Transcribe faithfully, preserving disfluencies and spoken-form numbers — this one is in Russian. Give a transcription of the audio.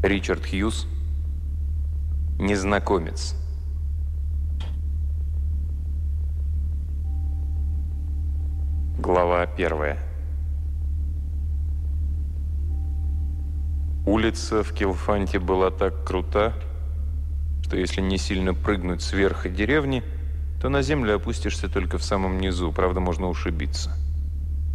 Ричард Хьюз. Незнакомец. Глава первая. Улица в Килфанте была так крута, что если не сильно прыгнуть с верха деревни, то на землю опустишься только в самом низу, правда, можно ушибиться.